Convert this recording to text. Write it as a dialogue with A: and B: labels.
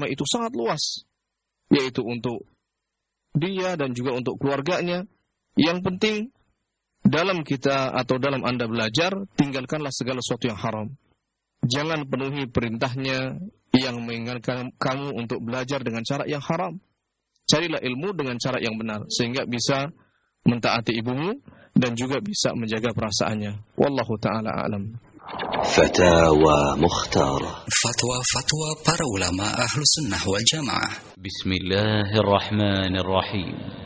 A: itu sangat luas, yaitu untuk dia dan juga untuk keluarganya. Yang penting dalam kita atau dalam Anda belajar, tinggalkanlah segala sesuatu yang haram. Jangan penuhi perintahnya yang mengingatkan kamu untuk belajar dengan cara yang haram. Carilah ilmu dengan cara yang benar, sehingga bisa mentaati ibumu dan juga bisa menjaga perasaannya. Wallahu ta'ala a'lam.
B: Fatawa Mukhtar.
C: Fatwa para ulama Ahlus Sunnah wal Jamaah.
D: Bismillahirrahmanirrahim.